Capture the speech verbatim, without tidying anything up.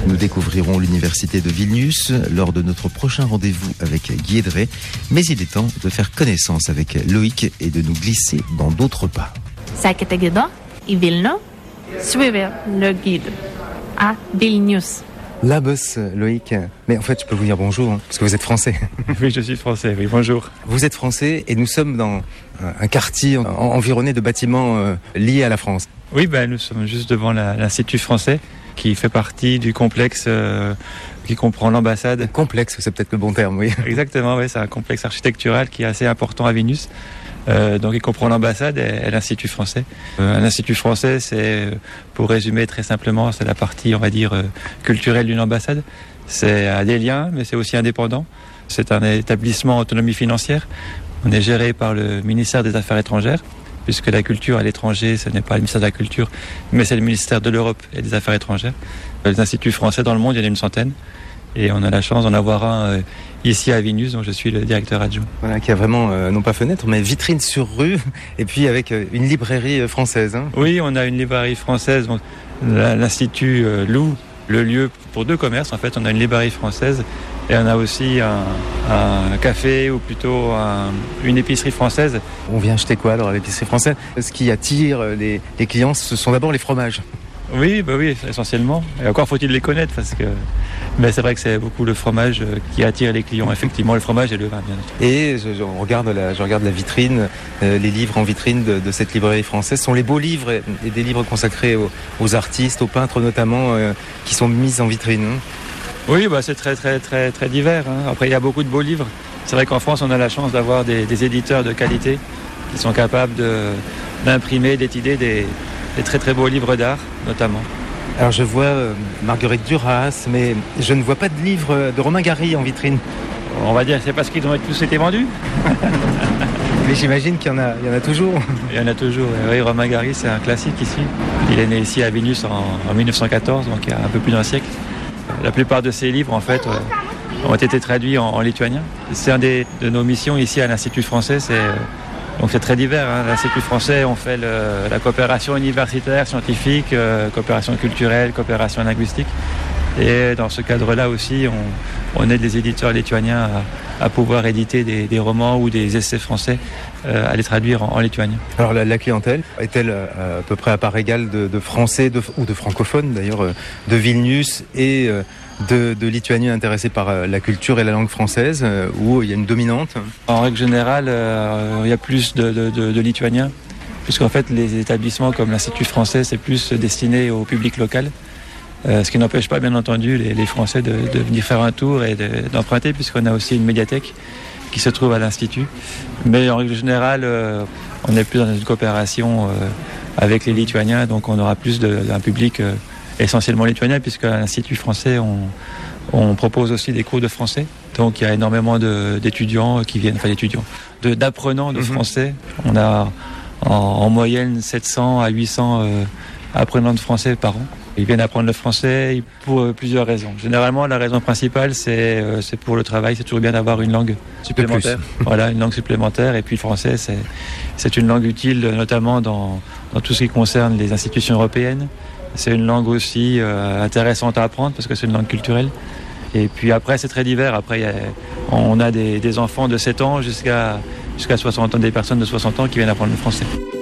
Nous découvrirons l'université de Vilnius lors de notre prochain rendez-vous avec Guy Edré. Mais il est temps de faire connaissance avec Loïc et de nous glisser dans d'autres pas. Sekite gido į Vilnių. Suivez le guide à Vilnius. Labos, Loïc. Mais en fait, je peux vous dire bonjour, hein, parce que vous êtes français. Oui, je suis français, oui, bonjour. Vous êtes français et nous sommes dans un quartier environné de bâtiments euh, liés à la France. Oui, ben, nous sommes juste devant la, l'Institut français, qui fait partie du complexe euh, qui comprend l'ambassade. Complexe, c'est peut-être le bon terme, oui. Exactement, oui, c'est un complexe architectural qui est assez important à Vilnius. Euh, donc il comprend l'ambassade et, et l'Institut français. Euh, L'Institut français, c'est, pour résumer très simplement, c'est la partie, on va dire, euh, culturelle d'une ambassade. C'est à des liens, mais c'est aussi indépendant. C'est un établissement autonomie financière. On est géré par le ministère des Affaires étrangères, puisque la culture à l'étranger, ce n'est pas le ministère de la Culture, mais c'est le ministère de l'Europe et des Affaires étrangères. Les instituts français dans le monde, il y en a une centaine. Et on a la chance d'en avoir un euh, ici à Vilnius, dont je suis le directeur adjoint. Voilà, qui a vraiment, euh, non pas fenêtre, mais vitrine sur rue, et puis avec euh, une librairie euh, française. Hein. Oui, on a une librairie française. Donc, l'Institut euh, loue le lieu pour deux commerces. En fait, on a une librairie française et on a aussi un, un café, ou plutôt un, une épicerie française. On vient acheter quoi alors à l'épicerie française? Ce qui attire les, les clients, ce sont d'abord les fromages. Oui, bah oui, essentiellement. Et encore faut-il les connaître, parce que. Mais c'est vrai que c'est beaucoup le fromage qui attire les clients. Effectivement, le fromage et le vin, bien sûr. Et je, je regarde la, je regarde la vitrine, euh, les livres en vitrine de, de cette librairie française. Ce sont les beaux livres et, et des livres consacrés aux, aux artistes, aux peintres notamment, euh, qui sont mis en vitrine. Hein. Oui, bah c'est très très très très divers. Hein. Après, il y a beaucoup de beaux livres. C'est vrai qu'en France, on a la chance d'avoir des, des éditeurs de qualité qui sont capables de, d'imprimer, d'étudier des des très très beaux livres d'art, notamment. Alors je vois euh, Marguerite Duras, mais je ne vois pas de livre de Romain Gary en vitrine. On va dire que c'est parce qu'ils ont tous été vendus. Mais j'imagine qu'il y en a, il y en a toujours. Il y en a toujours, oui. Romain Gary, c'est un classique ici. Il est né ici à Vilnius en, en dix-neuf cent quatorze, donc il y a un peu plus d'un siècle. La plupart de ses livres, en fait, euh, ont été traduits en, en lituanien. C'est un des, de nos missions ici à l'Institut français, c'est... Euh, Donc c'est très divers. Hein. L'Institut français, on fait le, la coopération universitaire, scientifique, euh, coopération culturelle, coopération linguistique. Et dans ce cadre-là aussi, on, on aide les éditeurs lituaniens à, à pouvoir éditer des, des romans ou des essais français, euh, à les traduire en, en lituanien. Alors la, la clientèle est-elle euh, à peu près à part égale de, de français de, ou de francophones d'ailleurs, euh, de Vilnius et euh, de, de lituaniens intéressés par euh, la culture et la langue française, euh, où il y a une dominante? En règle générale, euh, il y a plus de, de, de, de lituaniens, puisqu'en fait les établissements comme l'Institut français, c'est plus destiné au public local. Euh, ce qui n'empêche pas, bien entendu, les, les Français de, de venir faire un tour et de, d'emprunter, puisqu'on a aussi une médiathèque qui se trouve à l'Institut. Mais en règle générale, euh, on est plus dans une coopération euh, avec les Lituaniens, donc on aura plus de, d'un public euh, essentiellement lituanien, puisqu'à l'Institut français, on, on propose aussi des cours de français. Donc il y a énormément de, d'étudiants qui viennent, enfin d'étudiants, de, d'apprenants de français. On a en, en moyenne sept cents à huit cents euh, apprenants de français par an. Ils viennent apprendre le français pour euh, plusieurs raisons. Généralement, la raison principale, c'est, euh, c'est pour le travail. C'est toujours bien d'avoir une langue supplémentaire. Voilà, une langue supplémentaire. Et puis le français, c'est, c'est une langue utile, notamment dans, dans tout ce qui concerne les institutions européennes. C'est une langue aussi euh, intéressante à apprendre parce que c'est une langue culturelle. Et puis après, c'est très divers. Après, y a, on a des, des enfants de sept ans jusqu'à, jusqu'à soixante ans, des personnes de soixante ans qui viennent apprendre le français.